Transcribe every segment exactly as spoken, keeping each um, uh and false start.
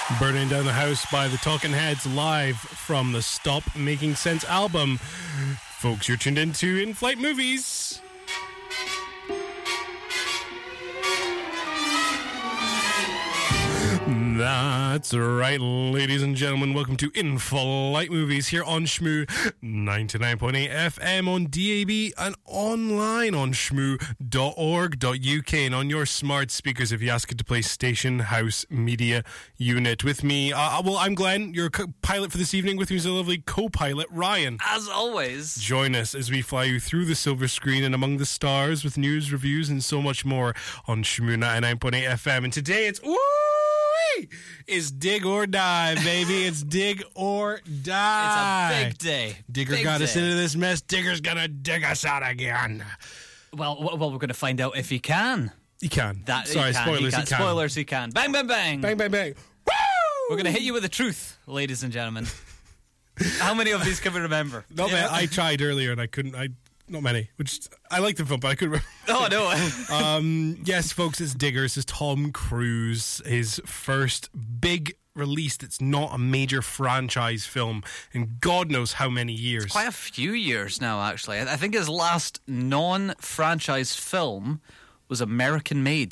Burning Down the House by the Talking Heads, live from the Stop Making Sense album. Folks, you're tuned into In Flight Movies. That's right, ladies and gentlemen. Welcome to In Flight Movies here on Shmoo ninety-nine point eight F M on D A B and online on shmoo dot org dot U K and on your smart speakers if you ask it to play Station House Media Unit. With me, uh, well, I'm Glenn, your co- pilot for this evening. With me is a lovely co-pilot, Ryan. As always. Join us as we fly you through the silver screen and among the stars with news, reviews, and so much more on Shmoo ninety-nine point eight F M. And today it's... Ooh! It's dig or die, baby. It's dig or die. It's a big day. Digger big got day. us into this mess. Digger's gonna dig us out again. Well, well, we're going to find out if he can. He can. That Sorry, he can, spoilers. He He can. can. Spoilers. He can. Bang, bang, bang. Bang, bang, bang. Woo! We're going to hit you with the truth, ladies and gentlemen. How many of these can we remember? Not Yeah. many. I tried earlier and I couldn't. I not many. Which I like the film, but I couldn't. Oh no. um, yes, folks, it's Digger. This is Tom Cruise. His first big release that's not a major franchise film in God knows how many years. Quite a few years now, actually. I think his last non-franchise film was American Made,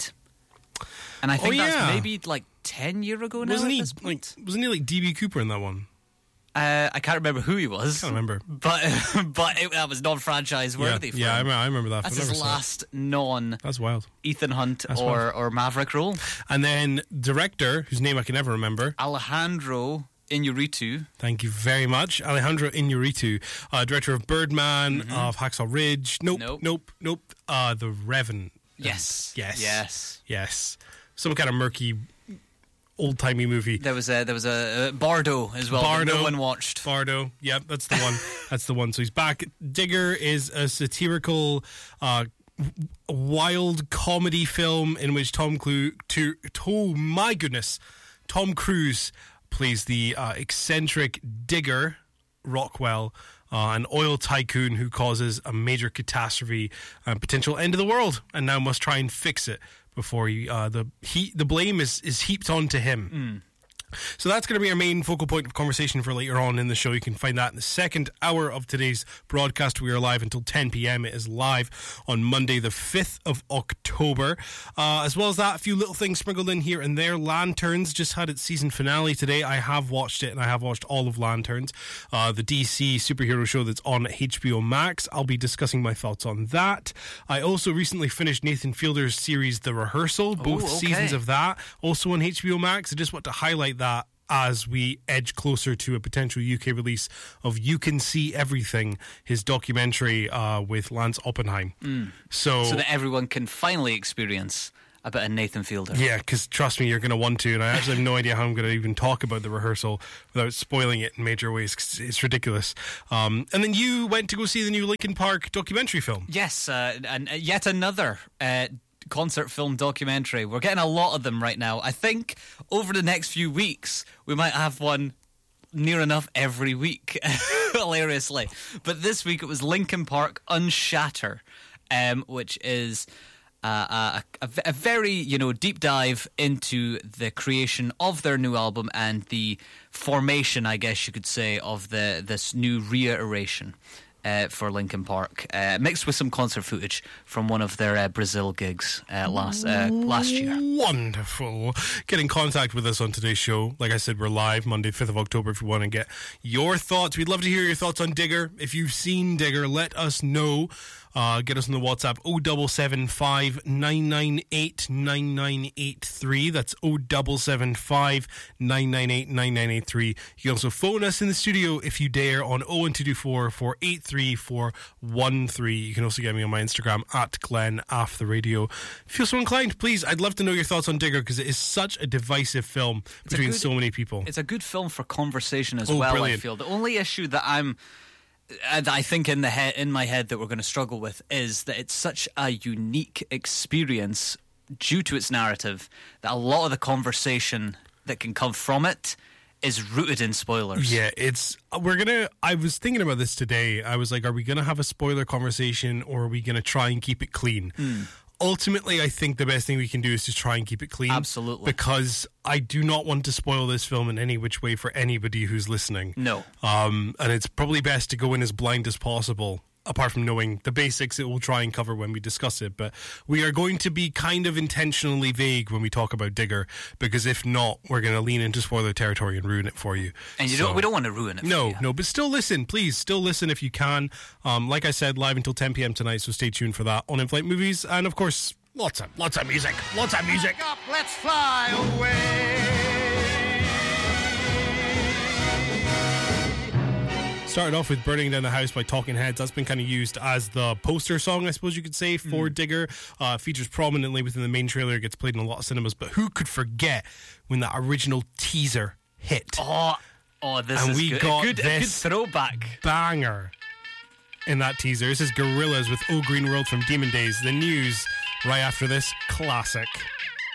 and I think Oh, that's yeah. maybe like ten years ago now. wasn't at he this point. like? Wasn't he like D B Cooper in that one? Uh, I can't remember who he was. I can't remember. But but it, that was non-franchise worthy. Yeah, for yeah, I him. remember, I remember that. That's I never his saw it. last non That's wild. Ethan Hunt That's or, wild. or Maverick role. And then director, whose name I can never remember. Alejandro Iñárritu. Thank you very much, Alejandro Iñárritu, uh, director of Birdman, Mm-hmm. of Hacksaw Ridge. Nope, Nope. nope, nope. Uh, The Revenant. Yes. Yes. Yes. Yes. Some kind of murky, old timey movie. There was a there was a uh, Bardo as well. That Bardo. no one watched. Bardo, yep, that's the one. That's the one. So he's back. Digger is a satirical, uh, w- wild comedy film in which Tom Cruise, to, oh my goodness, Tom Cruise plays the uh, eccentric Digger Rockwell, uh, an oil tycoon who causes a major catastrophe and potential end of the world, and now must try and fix it before he, uh, the he, the blame is is heaped onto him. So that's going to be our main focal point of conversation for later on in the show. You can find that in the second hour of today's broadcast. We are live until ten p.m. It is live on Monday, the fifth of October. Uh, as well as that, a few little things sprinkled in here and there. Lanterns just had its season finale today. I have watched it, and I have watched all of Lanterns, uh, the D C superhero show that's on H B O Max. I'll be discussing my thoughts on that. I also recently finished Nathan Fielder's series The Rehearsal, both Ooh, okay. seasons of that, also on H B O Max. I just want to highlight that as we edge closer to a potential U K release of You Can See Everything, his documentary uh, with Lance Oppenheim. So, So that everyone can finally experience a bit of Nathan Fielder. yeah, because trust me, you're going to want to, and I actually have no idea how I'm going to even talk about The Rehearsal without spoiling it in major ways, 'cause it's ridiculous. Um, and then you went to go see the new Linkin Park documentary film. Yes, uh, and yet another uh, concert film documentary. We're getting a lot of them right now. I think over the next few weeks, we might have one near enough every week, hilariously. But this week it was Linkin Park Unshatter, um, which is uh, a, a, a very, you know, deep dive into the creation of their new album and the formation, I guess you could say, of the this new reiteration. Uh, for Linkin Park, uh, mixed with some concert footage from one of their uh, Brazil gigs uh, last uh, last year. Wonderful. Get in contact with us on today's show. Like I said, we're live Monday, fifth of October if you want to get your thoughts. We'd love to hear your thoughts on Digger. If you've seen Digger, let us know. Uh, get us on the WhatsApp oh seven seven five, nine nine eight, nine nine eight three. That's oh seven seven five, nine nine eight, nine nine eight three. You can also phone us in the studio if you dare on oh one two two four, four eight three, four one three. You can also get me on my Instagram at Glenn Aff the Radio. If you're so inclined, please, I'd love to know your thoughts on Digger because it is such a divisive film It's between a good- so many people. It's a good film for conversation as Oh, well. brilliant. I feel the only issue that I'm uh, that I think in the head in my head that we're going to struggle with is that it's such a unique experience due to its narrative that a lot of the conversation that can come from it is rooted in spoilers. Yeah, it's we're gonna. I was thinking about this today. I was like, are we gonna have a spoiler conversation, or are we gonna try and keep it clean? ultimately, I think the best thing we can do is just try and keep it clean. Absolutely. Because I do not want to spoil this film in any which way for anybody who's listening. No. Um, and it's probably best to go in as blind as possible, apart from knowing the basics it will try and cover when we discuss it. But we are going to be kind of intentionally vague when we talk about Digger, because if not, we're going to lean into spoiler territory and ruin it for you. And you So- don't, we don't want to ruin it for no, you. no, but still listen, please. Still listen if you can. Um, like I said, live until ten p.m. tonight, so stay tuned for that on In Flight Movies. And of course, lots of, lots of music. Lots of music. Up, let's fly away. Started off with Burning Down the House by Talking Heads. That's been kind of used as the poster song, I suppose you could say, for Digger. Uh, features prominently within the main trailer. It gets played in a lot of cinemas. But who could forget when that original teaser hit? Oh, oh, this And is we good. got a good, this- a good throwback. Banger in that teaser. This is Gorillaz with Oh Green World from Demon Days. The news right after this classic.